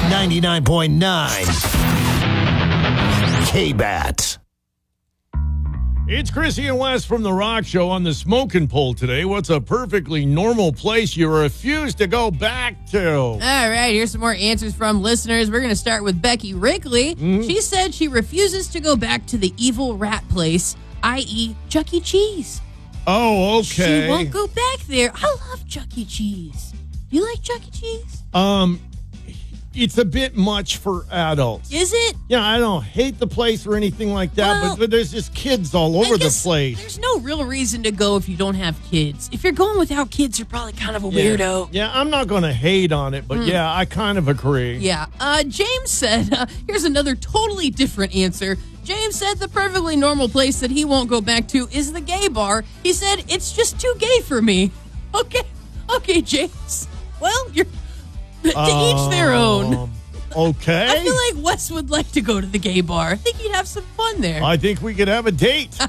99.9 K-Bat. It's Chrissy and Wes from The Rock Show on the smoking pole today. What's a perfectly normal place you refuse to go back to? All right, here's some more answers from listeners. We're going to start with Becky Wrigley. She said she refuses to go back to the evil rat place, i.e. Chuck E. Cheese. Oh, okay. She won't go back there. I love Chuck E. Cheese. You like Chuck E. Cheese? It's a bit much for adults. Is it? Yeah, I don't hate the place or anything like that, Well, but there's just kids all over the place. There's no real reason to go if you don't have kids. If you're going without kids, you're probably kind of a weirdo. Yeah, I'm not going to hate on it, but yeah, I kind of agree. Yeah. James said, here's another totally different answer. James said the perfectly normal place that he won't go back to is the gay bar. He said, it's just too gay for me. Okay, James. Well, you're... to each their own. Okay. I feel like Wes would like to go to the gay bar. I think he'd have some fun there. I think we could have a date.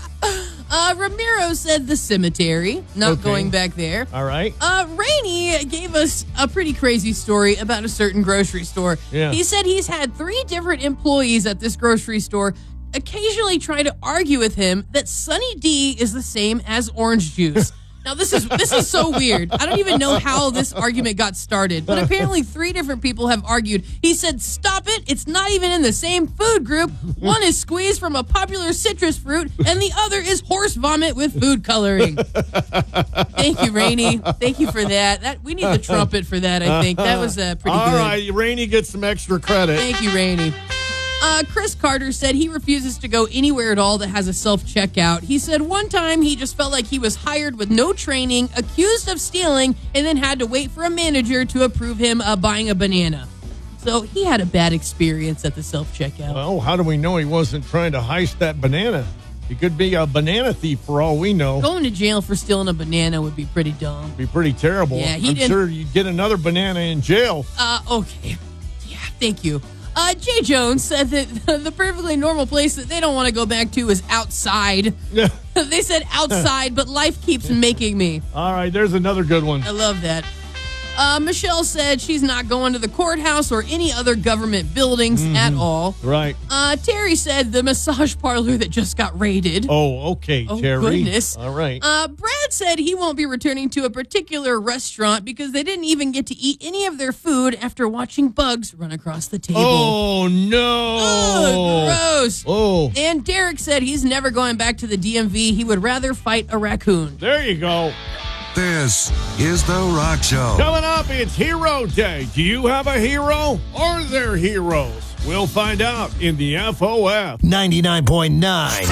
Ramiro said the cemetery. Not going back there. All right. Rainey gave us a pretty crazy story about a certain grocery store. Yeah. He said he's had 3 different employees at this grocery store occasionally try to argue with him that Sunny D is the same as orange juice. Now, this is so weird. I don't even know how this argument got started, but apparently 3 different people have argued. He said, stop it. It's not even in the same food group. One is squeezed from a popular citrus fruit, and the other is horse vomit with food coloring. Thank you, Rainey. Thank you for that. We need the trumpet for that, I think. That was pretty good. All right, Rainey gets some extra credit. Thank you, Rainey. Chris Carter said he refuses to go anywhere at all that has a self-checkout. He said one time he just felt like he was hired with no training, accused of stealing, and then had to wait for a manager to approve him buying a banana. So he had a bad experience at the self-checkout. Well, how do we know he wasn't trying to heist that banana? He could be a banana thief for all we know. Going to jail for stealing a banana would be pretty dumb. Be pretty terrible. Yeah, I'm sure you'd get another banana in jail. Okay. Yeah, thank you. Jay Jones said that the perfectly normal place that they don't want to go back to is outside. Yeah. They said outside, but life keeps making me. All right, there's another good one. I love that. Michelle said she's not going to the courthouse or any other government buildings at all. Right. Terry said the massage parlor that just got raided. Oh, okay, Terry. Oh, goodness. All right. Brad said he won't be returning to a particular restaurant because they didn't even get to eat any of their food after watching bugs run across the table. Oh, no. Oh, gross. Oh. And Derek said he's never going back to the DMV. He would rather fight a raccoon. There you go. This is The Rock Show. Coming up, it's Hero Day. Do you have a hero? Are there heroes? We'll find out in the FOF. 99.9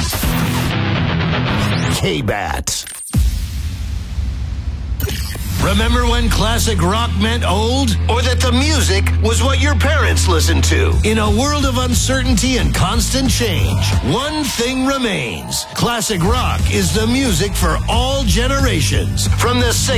K-Bat. Remember when classic rock meant old? Or that the music was what your parents listened to? In a world of uncertainty and constant change, one thing remains. Classic rock is the music for all generations. From the 60s